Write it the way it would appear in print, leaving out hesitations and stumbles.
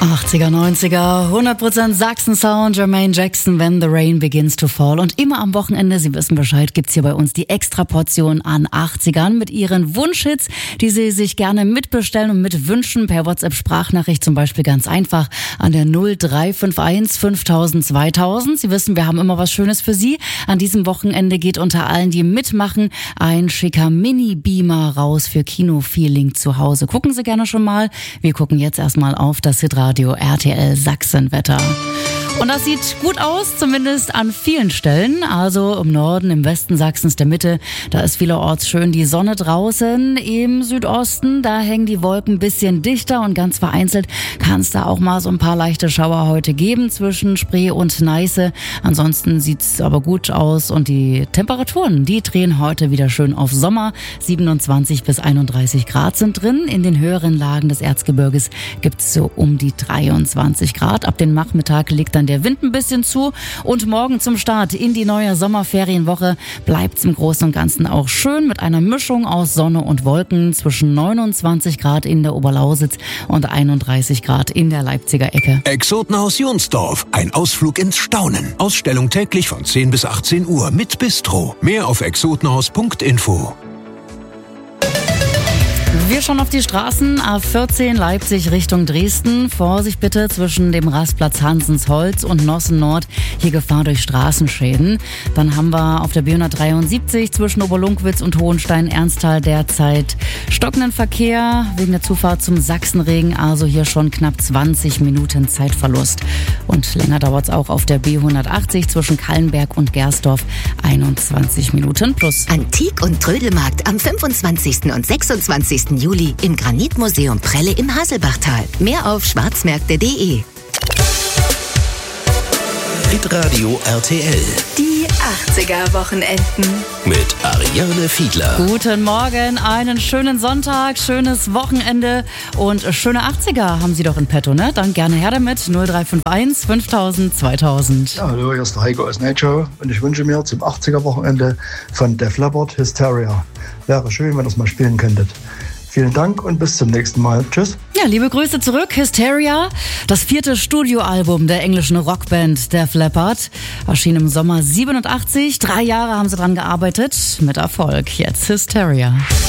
80er, 90er, 100% Sachsen-Sound, Jermaine Jackson, When the Rain Begins to Fall. Und immer am Wochenende, Sie wissen Bescheid, gibt's hier bei uns die Extraportion an 80ern mit Ihren Wunschhits, die Sie sich gerne mitbestellen und mitwünschen per WhatsApp-Sprachnachricht, zum Beispiel ganz einfach an der 0351 5000 2000. Sie wissen, wir haben immer was Schönes für Sie. An diesem Wochenende geht unter allen, die mitmachen, ein schicker Mini-Beamer raus für Kino-Feeling zu Hause. Gucken Sie gerne schon mal. Wir gucken jetzt erstmal auf das Hitradio RTL Sachsenwetter. Und das sieht gut aus, zumindest an vielen Stellen. Also im Norden, im Westen Sachsens, der Mitte, da ist vielerorts schön die Sonne draußen. Im Südosten, da hängen die Wolken ein bisschen dichter und ganz vereinzelt kann es da auch mal so ein paar leichte Schauer heute geben zwischen Spree und Neiße. Ansonsten sieht's aber gut aus und die Temperaturen, die drehen heute wieder schön auf Sommer. 27 bis 31 Grad sind drin. In den höheren Lagen des Erzgebirges gibt's so um die 23 Grad. Ab dem Nachmittag liegt dann der Wind ein bisschen zu und morgen zum Start in die neue Sommerferienwoche bleibt's im Großen und Ganzen auch schön mit einer Mischung aus Sonne und Wolken zwischen 29 Grad in der Oberlausitz und 31 Grad in der Leipziger Ecke. Exotenhaus Jonsdorf, ein Ausflug ins Staunen. Ausstellung täglich von 10 bis 18 Uhr mit Bistro. Mehr auf exotenhaus.info. Wir schauen auf die Straßen. A14 Leipzig Richtung Dresden. Vorsicht bitte zwischen dem Rastplatz Hansensholz und Nossen Nord. Hier Gefahr durch Straßenschäden. Dann haben wir auf der B173 zwischen Oberlunkwitz und Hohenstein-Ernsthal derzeit stockenden Verkehr wegen der Zufahrt zum Sachsenregen. Also hier schon knapp 20 Minuten Zeitverlust. Und länger dauert es auch auf der B180 zwischen Kallenberg und Gersdorf. 21 Minuten plus. Antik- und Trödelmarkt am 25. und 26. Juli im Granitmuseum Prelle im Haselbachtal. Mehr auf schwarzmärkte.de. Hitradio RTL. Die 80er Wochenenden. Mit Ariane Fiedler. Guten Morgen, einen schönen Sonntag, schönes Wochenende und schöne 80er haben Sie doch in petto, ne? Dann gerne her damit, 0351 5000 2000. Ja, hallo, hier ist der Heiko aus Nightshow und ich wünsche mir zum 80er-Wochenende von Def Leppard Hysteria. Wäre schön, wenn ihr das mal spielen könntet. Vielen Dank und bis zum nächsten Mal. Tschüss. Ja, liebe Grüße zurück. Hysteria, das 4. Studioalbum der englischen Rockband Def Leppard, erschien im Sommer 87. 3 Jahre haben sie dran gearbeitet, mit Erfolg. Jetzt Hysteria.